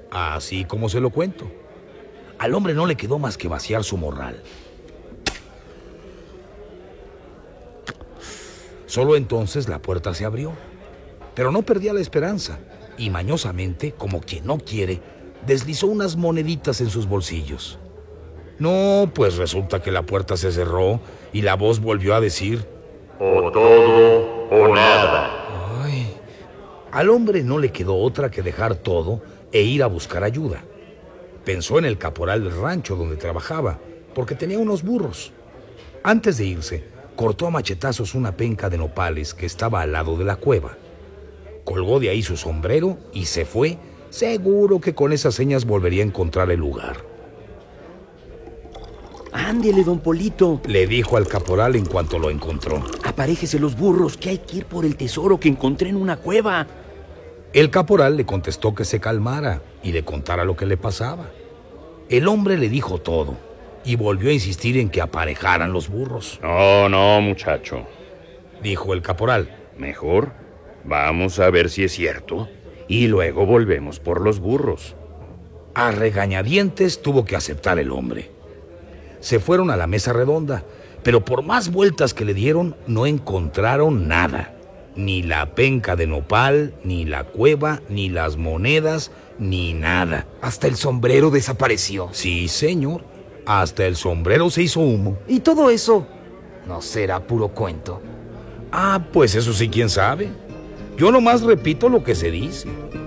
Así como se lo cuento. Al hombre no le quedó más que vaciar su morral. Solo entonces la puerta se abrió. Pero no perdía la esperanza y mañosamente, como quien no quiere, deslizó unas moneditas en sus bolsillos. No, pues resulta que la puerta se cerró y la voz volvió a decir: o todo o nada. Ay. Al hombre no le quedó otra que dejar todo e ir a buscar ayuda. Pensó en el caporal del rancho donde trabajaba, porque tenía unos burros. Antes de irse, cortó a machetazos una penca de nopales que estaba al lado de la cueva. Colgó de ahí su sombrero y se fue, seguro que con esas señas volvería a encontrar el lugar. Ándele, don Polito, Le dijo al caporal en cuanto lo encontró. aparéjese los burros, que hay que ir por el tesoro que encontré en una cueva. El caporal le contestó que se calmara y le contara lo que le pasaba. El hombre le dijo todo y volvió a insistir en que aparejaran los burros. No, muchacho. Dijo el caporal. Mejor vamos a ver si es cierto y luego volvemos por los burros. A regañadientes tuvo que aceptar el hombre. Se fueron a la mesa redonda, pero por más vueltas que le dieron, no encontraron nada. Ni la penca de nopal, ni la cueva, ni las monedas, ni nada. Hasta el sombrero desapareció. Sí, señor. Hasta el sombrero se hizo humo. ¿Y todo eso no será puro cuento? Ah, pues eso sí, quién sabe. Yo nomás repito lo que se dice.